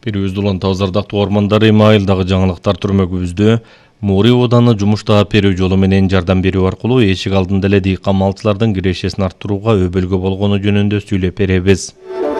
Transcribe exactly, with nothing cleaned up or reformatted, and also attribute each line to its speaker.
Speaker 1: Бирибиз Улан Тазардактуу ормандары майылдагы жаңылыктар түрмөгүбүздө Мури ооданы жумуш таап берүү жолу менен жардам берүү аркылуу эшик алдында эле дыйкан малчылардын кирешесин арттырууга өбөлгө болгону жөнүндө сүйлөп беребиз.